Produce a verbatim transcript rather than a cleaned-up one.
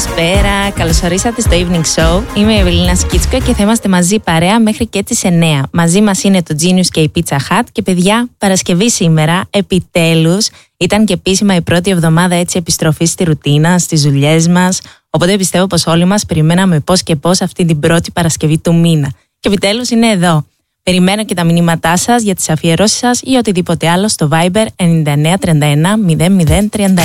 Καλησπέρα, καλώς ορίσατε στο Evening Show. Είμαι η Ευελίνα Σκίτσκα και θα είμαστε μαζί παρέα μέχρι και τις εννιά. Μαζί μας είναι το Genius και η Pizza Hut. Και παιδιά, Παρασκευή σήμερα, επιτέλους, ήταν και επίσημα η πρώτη εβδομάδα έτσι επιστροφή στη ρουτίνα, στις δουλειές μας. Οπότε πιστεύω πως όλοι μας περιμέναμε πώς και πώς αυτή την πρώτη Παρασκευή του μήνα. Και επιτέλους είναι εδώ. Περιμένω και τα μηνύματά σας για τις αφιερώσεις σας ή οτιδήποτε άλλο στο Viber εννιά εννιά τρία ένα μηδέν μηδέν τρία ένα.